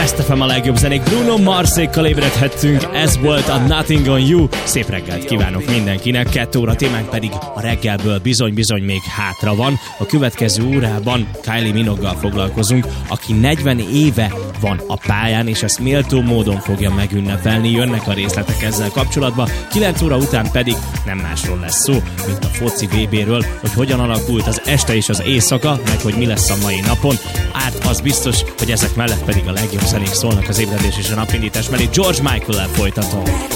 Last FM a legjobb zenék. Bruno Marsékkal ébredhettünk, ez volt a Nothing on You. Szép reggelt kívánok mindenkinek, 2 óra témánk pedig a reggelből bizony még hátra van. A következő órában Kylie Minogue-gal foglalkozunk, aki 40 éve van a pályán, és ezt méltó módon fogja megünnepelni. Jönnek a részletek ezzel kapcsolatban. 9 óra után pedig nem másról lesz szó, mint a foci VB-ről, hogy hogyan alakult az este és az éjszaka, meg hogy mi lesz a mai napon. Hát az biztos, hogy ezek mellett pedig a legjobb zenék szólnak az ébredés és a napindítás mellé. George Michael-el folytatom.